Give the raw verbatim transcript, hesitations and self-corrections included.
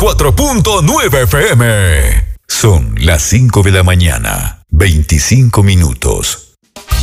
cuatro punto nueve F M. Son las cinco de la mañana, veinticinco minutos.